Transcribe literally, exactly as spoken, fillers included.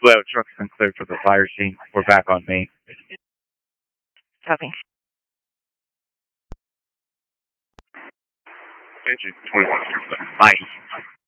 Well, truck's been cleared for the fire scene. We're back on main. Copy. Engine twenty-one. Bye.